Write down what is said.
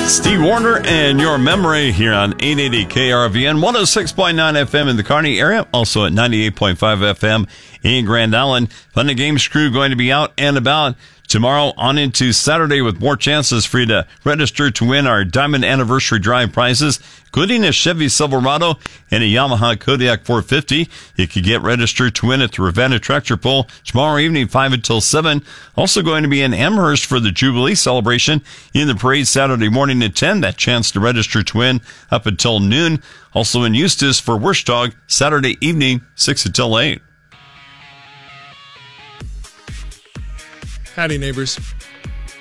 Steve Warner and Your Memory here on 880 KRVN, 106.9 FM in the Kearney area, also at 98.5 FM in Grand Island. Fun and Games crew going to be out and about tomorrow on into Saturday with more chances for you to register to win our Diamond Anniversary Drive prizes, including a Chevy Silverado and a Yamaha Kodiak 450. You can get registered to win at the Ravenna Tractor Pull tomorrow evening, 5 until 7. Also going to be in Amherst for the Jubilee celebration in the parade Saturday morning at 10. That chance to register to win up until noon. Also in Eustis for Wirshtog Saturday evening, 6 until 8. Howdy, neighbors.